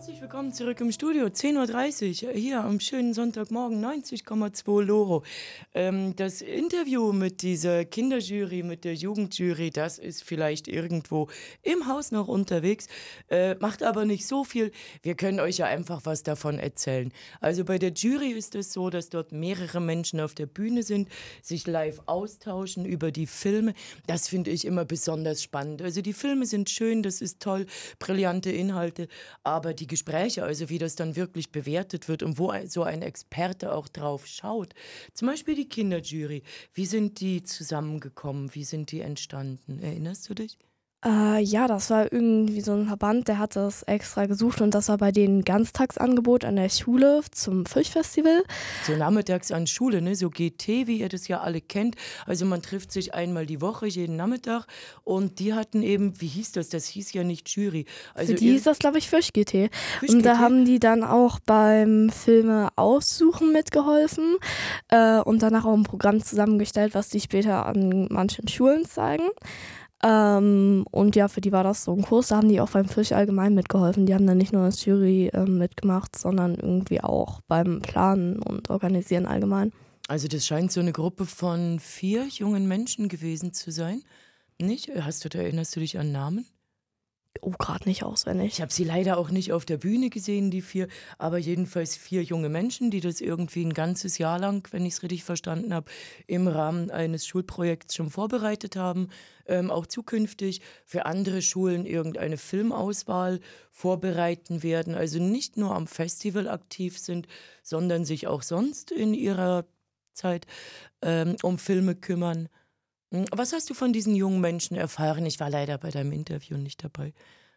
Herzlich willkommen zurück im Studio, 10:30 Uhr, hier am schönen Sonntagmorgen, 90,2 Loro. Das Interview mit dieser Kinderjury, mit der Jugendjury, das ist vielleicht irgendwo im Haus noch unterwegs, macht aber nicht so viel. Wir können euch ja einfach was davon erzählen. Also bei der Jury ist es so, dass dort mehrere Menschen auf der Bühne sind, sich live austauschen über die Filme. Das finde ich immer besonders spannend. Also die Filme sind schön, das ist toll, brillante Inhalte, aber die Gespräche, also wie das dann wirklich bewertet wird und wo so ein Experte auch drauf schaut. Zum Beispiel die Kinderjury. Wie sind die zusammengekommen? Wie sind die entstanden? Erinnerst du dich? Ja, das war irgendwie so ein Verband, der hat das extra gesucht und das war bei denen Ganztagsangebot an der Schule zum Fischfestival. So nachmittags an Schule, ne? So GT, wie ihr das ja alle kennt. Also man trifft sich einmal die Woche, jeden Nachmittag. Und die hatten eben, wie hieß das? Das hieß ja nicht Jury. Also Für die ist das, glaube ich, Fisch-GT. Und da Fisch-GT? haben die dann auch beim Filme aussuchen mitgeholfen und danach auch ein Programm zusammengestellt, was die später an manchen Schulen zeigen. Und ja, für die war das so ein Kurs, da haben die auch beim Fisch allgemein mitgeholfen. Die haben dann nicht nur als Jury mitgemacht, sondern irgendwie auch beim Planen und Organisieren allgemein. Also das scheint so eine Gruppe von 4 jungen Menschen gewesen zu sein. Nicht? Erinnerst du dich an Namen? Oh, gerade nicht auswendig. Ich habe sie leider auch nicht auf der Bühne gesehen, die 4, aber jedenfalls 4 junge Menschen, die das irgendwie ein ganzes Jahr lang, wenn ich es richtig verstanden habe, im Rahmen eines Schulprojekts schon vorbereitet haben, auch zukünftig für andere Schulen irgendeine Filmauswahl vorbereiten werden, also nicht nur am Festival aktiv sind, sondern sich auch sonst in ihrer Zeit um Filme kümmern. Was hast du von diesen jungen Menschen erfahren? Ich war leider bei deinem Interview nicht dabei.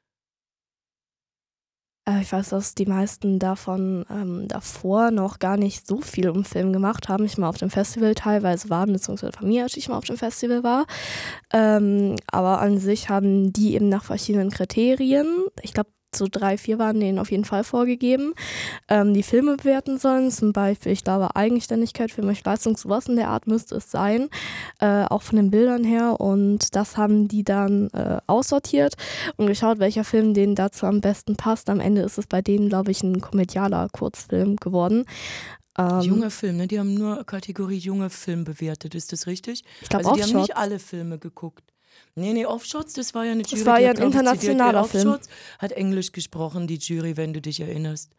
Ich weiß, dass die meisten davon davor noch gar nicht so viel um Film gemacht haben. Ich mal auf dem Festival teilweise waren, beziehungsweise von mir, als ich mal auf dem Festival war. Aber an sich haben die eben nach verschiedenen Kriterien, ich glaube, so 3, 4 waren denen auf jeden Fall vorgegeben, die Filme bewerten sollen. Zum Beispiel, ich glaube, Eigenständigkeit, filmische Leistung, sowas in der Art müsste es sein, auch von den Bildern her. Und das haben die dann aussortiert und geschaut, welcher Film denen dazu am besten passt. Am Ende ist es bei denen, glaube ich, ein komedialer Kurzfilm geworden. Junger Film, ne? Die haben nur Kategorie junger Film bewertet, ist das richtig? Ich glaube, Also die haben Offshots. nicht alle Filme geguckt. Nee, Offshots, das war ja eine Jury, Das war die ja hat, ein glaub ich, internationaler Film. Offshots hat Englisch gesprochen, die Jury, wenn du dich erinnerst.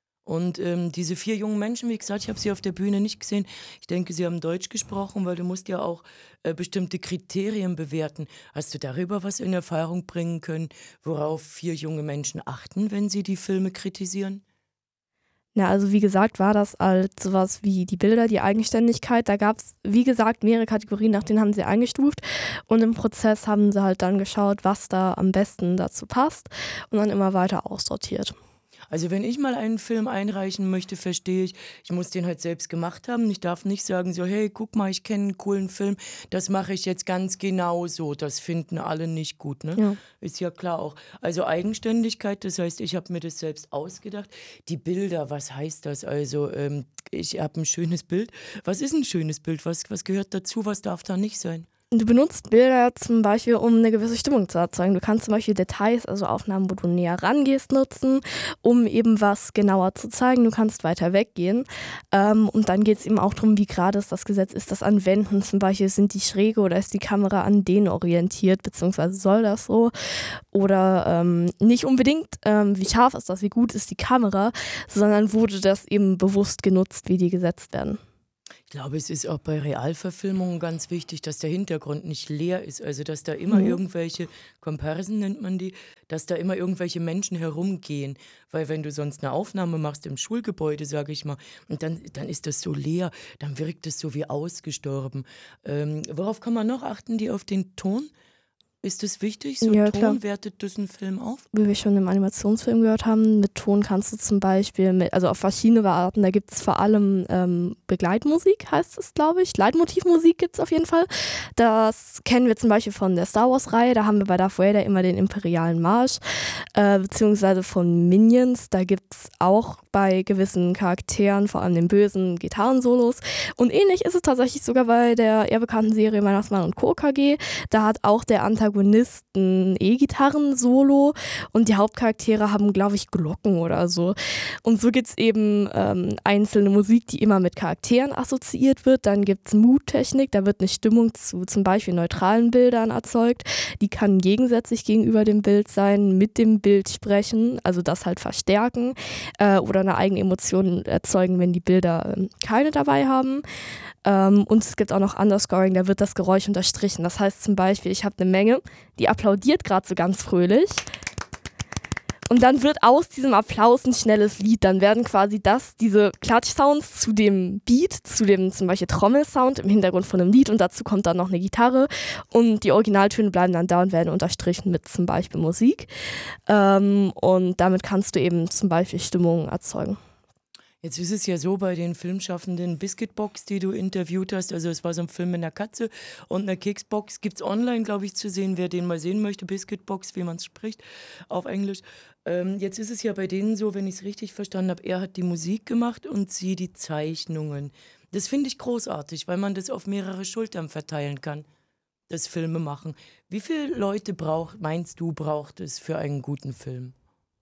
Und diese 4 jungen Menschen, wie gesagt, ich habe sie auf der Bühne nicht gesehen. Ich denke, sie haben Deutsch gesprochen, weil du musst ja auch bestimmte Kriterien bewerten. Hast du darüber was in Erfahrung bringen können, worauf 4 junge Menschen achten, wenn sie die Filme kritisieren? Ja, also wie gesagt, war das halt sowas wie die Bilder, die Eigenständigkeit. Da gab es, wie gesagt, mehrere Kategorien, nach denen haben sie eingestuft. Und im Prozess haben sie halt dann geschaut, was da am besten dazu passt und dann immer weiter aussortiert. Also wenn ich mal einen Film einreichen möchte, verstehe ich muss den halt selbst gemacht haben. Ich darf nicht sagen so, hey, guck mal, ich kenne einen coolen Film, das mache ich jetzt ganz genau so. Das finden alle nicht gut, ne? Ja. Ist ja klar auch. Also Eigenständigkeit, das heißt, ich habe mir das selbst ausgedacht. Die Bilder, was heißt das? Also ich habe ein schönes Bild. Was ist ein schönes Bild? Was gehört dazu? Was darf da nicht sein? Du benutzt Bilder zum Beispiel, um eine gewisse Stimmung zu erzeugen. Du kannst zum Beispiel Details, also Aufnahmen, wo du näher rangehst, nutzen, um eben was genauer zu zeigen. Du kannst weiter weggehen. Und dann geht es eben auch darum, wie gerade ist das Gesetz, ist das an Wänden zum Beispiel, sind die schräge oder ist die Kamera an denen orientiert, beziehungsweise soll das so? Oder nicht unbedingt, wie scharf ist das, wie gut ist die Kamera, sondern wurde das eben bewusst genutzt, wie die gesetzt werden. Ich glaube, es ist auch bei Realverfilmungen ganz wichtig, dass der Hintergrund nicht leer ist. Also, dass da immer irgendwelche, Comparison nennt man die, dass da immer irgendwelche Menschen herumgehen. Weil wenn du sonst eine Aufnahme machst im Schulgebäude, sage ich mal, und dann ist das so leer, dann wirkt es so wie ausgestorben. Worauf kann man noch achten, die auf den Ton? Ist das wichtig? So Ja, Ton klar. wertet das einen Film auf? Wie wir schon im Animationsfilm gehört haben, mit Ton kannst du zum Beispiel, also auf verschiedene Arten, da gibt es vor allem Begleitmusik, heißt es, glaube ich. Leitmotivmusik gibt es auf jeden Fall. Das kennen wir zum Beispiel von der Star Wars-Reihe, da haben wir bei Darth Vader immer den imperialen Marsch, beziehungsweise von Minions, da gibt es auch bei gewissen Charakteren, vor allem den bösen Gitarrensolos. Und ähnlich ist es tatsächlich sogar bei der eher bekannten Serie Weihnachtsmann und Co. KG. Da hat auch der Antagonist ein E-Gitarren-Solo und die Hauptcharaktere haben, glaube ich, Glocken oder so. Und so gibt es eben einzelne Musik, die immer mit Charakteren assoziiert wird. Dann gibt es Mood-Technik, da wird eine Stimmung zu zum Beispiel neutralen Bildern erzeugt. Die kann gegensätzlich gegenüber dem Bild sein, mit dem Bild sprechen, also das halt verstärken oder eine eigene Emotion erzeugen, wenn die Bilder keine dabei haben. Und es gibt auch noch Underscoring, da wird das Geräusch unterstrichen. Das heißt zum Beispiel, ich habe eine Menge, die applaudiert gerade so ganz fröhlich. Und dann wird aus diesem Applaus ein schnelles Lied. Dann werden quasi diese Klatschsounds zu dem Beat, zu dem zum Beispiel Trommelsound im Hintergrund von einem Lied und dazu kommt dann noch eine Gitarre und die Originaltöne bleiben dann da und werden unterstrichen mit zum Beispiel Musik. Und damit kannst du eben zum Beispiel Stimmungen erzeugen. Jetzt ist es ja so bei den Filmschaffenden Biscuitbox, die du interviewt hast, also es war so ein Film mit einer Katze und einer Keksbox, gibt es online, glaube ich, zu sehen, wer den mal sehen möchte, Biscuitbox, wie man es spricht, auf Englisch. Jetzt ist es ja bei denen so, wenn ich es richtig verstanden habe, er hat die Musik gemacht und sie die Zeichnungen. Das finde ich großartig, weil man das auf mehrere Schultern verteilen kann, das Filme machen. Wie viele Leute meinst du, braucht es für einen guten Film?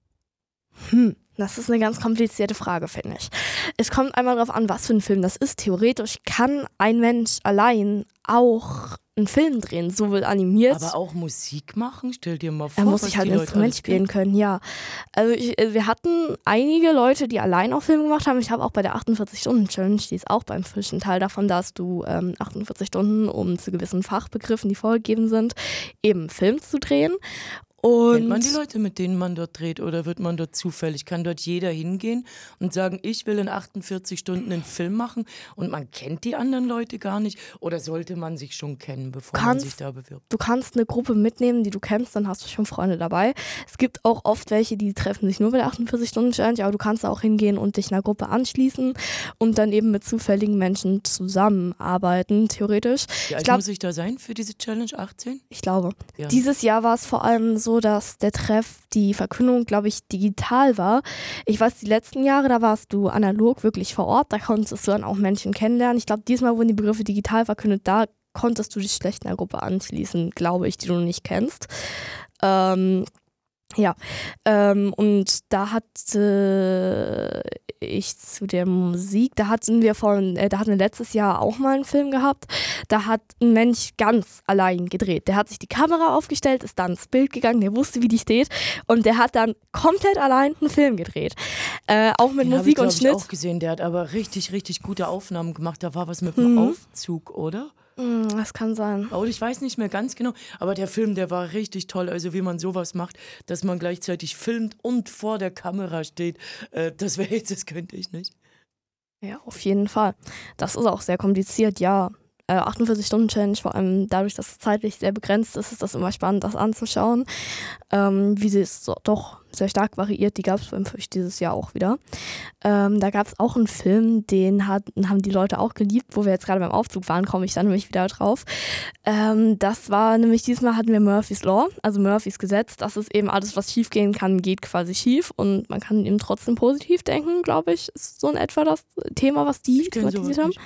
Das ist eine ganz komplizierte Frage, finde ich. Es kommt einmal darauf an, was für ein Film das ist. Theoretisch kann ein Mensch allein auch einen Film drehen, sowohl animiert. Aber auch Musik machen? Stell dir mal vor, er muss sich halt ein Instrument spielen können, ja. Also wir hatten einige Leute, die allein auch Filme gemacht haben. Ich habe auch bei der 48-Stunden-Challenge, die ist auch beim frischen Teil davon, da hast du 48 Stunden, um zu gewissen Fachbegriffen, die vorgegeben sind, eben einen Film zu drehen. Und kennt man die Leute, mit denen man dort dreht, oder wird man dort zufällig? Kann dort jeder hingehen und sagen, ich will in 48 Stunden einen Film machen und man kennt die anderen Leute gar nicht? Oder sollte man sich schon kennen, bevor man sich da bewirbt? Du kannst eine Gruppe mitnehmen, die du kennst, dann hast du schon Freunde dabei. Es gibt auch oft welche, die treffen sich nur bei der 48-Stunden-Challenge, aber du kannst auch hingehen und dich einer Gruppe anschließen und dann eben mit zufälligen Menschen zusammenarbeiten, theoretisch. Wie alt muss ich da sein für diese Challenge? 18? Ich glaube. Ja. Dieses Jahr war es vor allem so, dass der Treff, die Verkündung, glaube ich, digital war. Ich weiß, die letzten Jahre, da warst du analog wirklich vor Ort, da konntest du dann auch Menschen kennenlernen. Ich glaube, diesmal wurden die Begriffe digital verkündet, da konntest du dich schlecht einer Gruppe anschließen, glaube ich, die du noch nicht kennst. Und da hatte ich zu der Musik, da hatten wir letztes Jahr auch mal einen Film gehabt, da hat ein Mensch ganz allein gedreht. Der hat sich die Kamera aufgestellt, ist dann ins Bild gegangen, der wusste, wie die steht und der hat dann komplett allein einen Film gedreht. Auch mit Musik und Schnitt. Den habe ich auch gesehen, der hat aber richtig, richtig gute Aufnahmen gemacht. Da war was mit dem Aufzug, oder? Das kann sein. Oh, ich weiß nicht mehr ganz genau, aber der Film, der war richtig toll. Also wie man sowas macht, dass man gleichzeitig filmt und vor der Kamera steht, das könnte ich nicht. Ja, auf jeden Fall. Das ist auch sehr kompliziert, ja. 48-Stunden-Challenge, vor allem dadurch, dass es zeitlich sehr begrenzt ist, ist das immer spannend, das anzuschauen. Wie sie es doch sehr stark variiert, die gab es beim Fisch dieses Jahr auch wieder. Da gab es auch einen Film, den haben die Leute auch geliebt, wo wir jetzt gerade beim Aufzug waren, komme ich dann nämlich wieder drauf. Das war nämlich, diesmal hatten wir Murphy's Law, also Murphys Gesetz. Das ist eben alles, was schief gehen kann, geht quasi schief und man kann eben trotzdem positiv denken, glaube ich, ist so in etwa das Thema, was die thematisiert haben.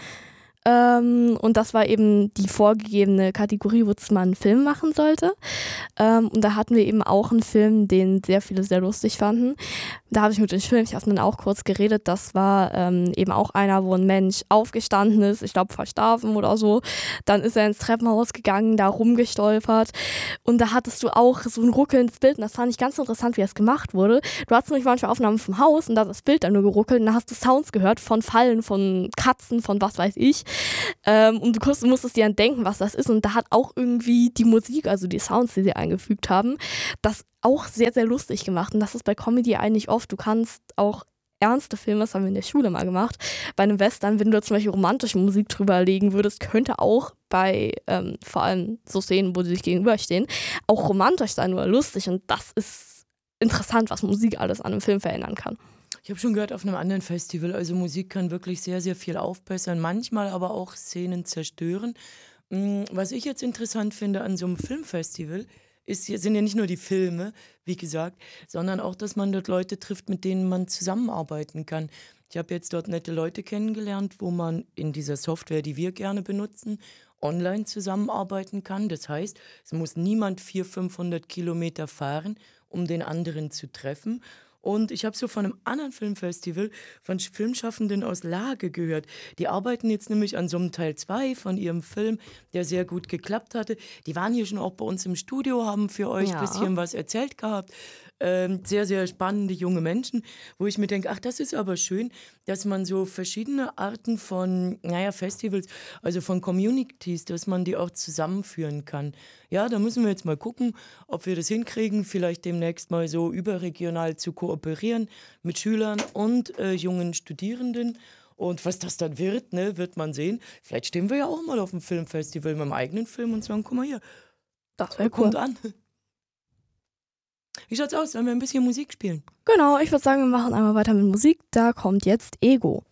Und das war eben die vorgegebene Kategorie, wozu man einen Film machen sollte. Und da hatten wir eben auch einen Film, den sehr viele sehr lustig fanden. Da habe ich mit den Filmschaffenden auch kurz geredet. Das war eben auch einer, wo ein Mensch aufgestanden ist, ich glaube verstorben oder so. Dann ist er ins Treppenhaus gegangen, da rumgestolpert. Und da hattest du auch so ein ruckelndes Bild. Und das fand ich ganz interessant, wie das gemacht wurde. Du hattest nämlich manchmal Aufnahmen vom Haus und da hat das Bild dann nur geruckelt. Und da hast du Sounds gehört von Fallen, von Katzen, von was weiß ich. Und du musstest dir dann denken, was das ist. Und da hat auch irgendwie die Musik, also die Sounds, die sie eingefügt haben, das auch sehr, sehr lustig gemacht. Und das ist bei Comedy eigentlich oft. Du kannst auch ernste Filme, das haben wir in der Schule mal gemacht, bei einem Western, wenn du zum Beispiel romantische Musik drüber legen würdest, könnte auch bei vor allem so Szenen, wo sie sich gegenüberstehen, auch romantisch sein oder lustig. Und das ist interessant, was Musik alles an einem Film verändern kann. Ich habe schon gehört auf einem anderen Festival, also Musik kann wirklich sehr, sehr viel aufbessern, manchmal aber auch Szenen zerstören. Was ich jetzt interessant finde an so einem Filmfestival, sind ja nicht nur die Filme, wie gesagt, sondern auch, dass man dort Leute trifft, mit denen man zusammenarbeiten kann. Ich habe jetzt dort nette Leute kennengelernt, wo man in dieser Software, die wir gerne benutzen, online zusammenarbeiten kann. Das heißt, es muss niemand 400, 500 Kilometer fahren, um den anderen zu treffen. Und ich habe so von einem anderen Filmfestival von Filmschaffenden aus Lage gehört. Die arbeiten jetzt nämlich an so einem Teil 2 von ihrem Film, der sehr gut geklappt hatte. Die waren hier schon auch bei uns im Studio, haben für euch ein Ja. bisschen was erzählt gehabt. Sehr, sehr spannende junge Menschen, wo ich mir denke, ach, das ist aber schön, dass man so verschiedene Arten von, Festivals, also von Communities, dass man die auch zusammenführen kann. Ja, da müssen wir jetzt mal gucken, ob wir das hinkriegen, vielleicht demnächst mal so überregional zu kooperieren mit Schülern und jungen Studierenden. Und was das dann wird, ne, wird man sehen. Vielleicht stehen wir ja auch mal auf dem Filmfestival mit dem eigenen Film und sagen, guck mal hier, Das wäre cool. kommt an. Wie schaut's aus? Sollen wir ein bisschen Musik spielen? Genau, ich würde sagen, wir machen einmal weiter mit Musik. Da kommt jetzt Ego.